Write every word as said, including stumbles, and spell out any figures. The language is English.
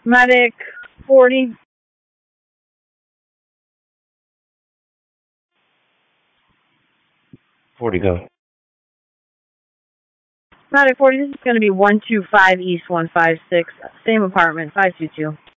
Medic forty. forty, go. Medic forty, this is going to be one two five East one five six. Same apartment, five two two.